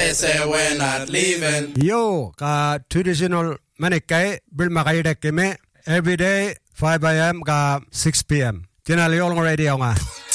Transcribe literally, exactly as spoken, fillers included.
they say we're not leaving. Yo, ka traditional manikai bilma kai dekime every day five a.m. ka six p.m. Tinali all radio nga.